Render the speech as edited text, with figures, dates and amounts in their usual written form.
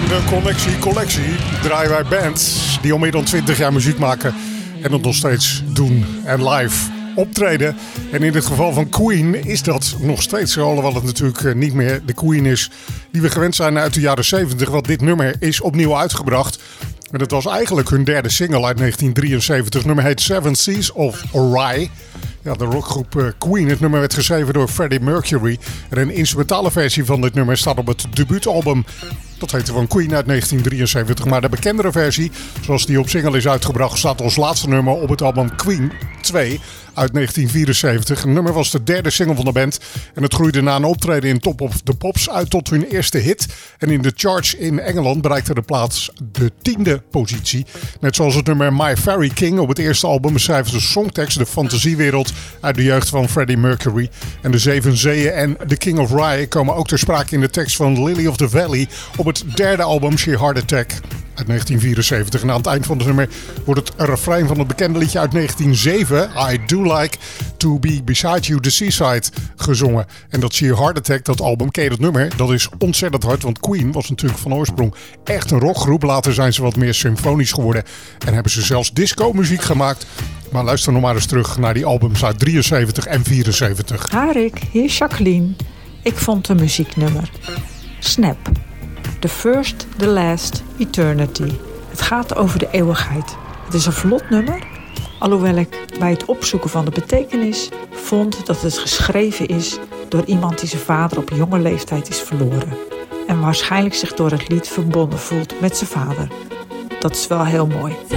de collectie draaien wij bands die al meer dan 20 jaar muziek maken en het nog steeds doen en live optreden. En in het geval van Queen is dat nog steeds zo, alhoewel het natuurlijk niet meer de Queen is die we gewend zijn uit de jaren 70, want dit nummer is opnieuw uitgebracht. En het was eigenlijk hun derde single uit 1973. Het nummer heet Seven Seas of Rye. Ja, de rockgroep Queen. Het nummer werd geschreven door Freddie Mercury. En een instrumentale versie van dit nummer staat op het debuutalbum. Dat heette van Queen uit 1973. Maar de bekendere versie, zoals die op single is uitgebracht, staat als laatste nummer op het album Queen 2 uit 1974. Het nummer was de derde single van de band. En het groeide na een optreden in Top of the Pops uit tot hun eerste hit. En in de charts in Engeland bereikte de plaats de 10e positie. Net zoals het nummer My Fairy King op het eerste album beschrijft de songtekst de fantasiewereld uit de jeugd van Freddie Mercury. En de Zeven Zeeën en The King of Rye komen ook ter sprake in de tekst van Lily of the Valley op het derde album Sheer Heart Attack uit 1974. En aan het eind van het nummer wordt het refrein van het bekende liedje uit 1907, I Do Like To Be Beside You, The Seaside, gezongen. En dat Sheer Heart Attack, dat album, ken je dat nummer, dat is ontzettend hard, want Queen was natuurlijk van oorsprong echt een rockgroep. Later zijn ze wat meer symfonisch geworden en hebben ze zelfs disco-muziek gemaakt. Maar luister nog maar eens terug naar die albums uit 73 en 74. Harik, hier is Jacqueline. Ik vond een muzieknummer. Snap. The First, The Last, Eternity. Het gaat over de eeuwigheid. Het is een vlot nummer, alhoewel ik bij het opzoeken van de betekenis vond dat het geschreven is door iemand die zijn vader op jonge leeftijd is verloren. En waarschijnlijk zich door het lied verbonden voelt met zijn vader. Dat is wel heel mooi.